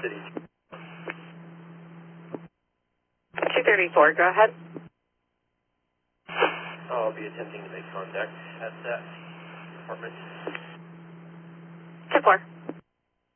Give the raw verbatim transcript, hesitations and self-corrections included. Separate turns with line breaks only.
City.
two thirty-four, go ahead.
I'll be attempting to make contact at that apartment.
ten four.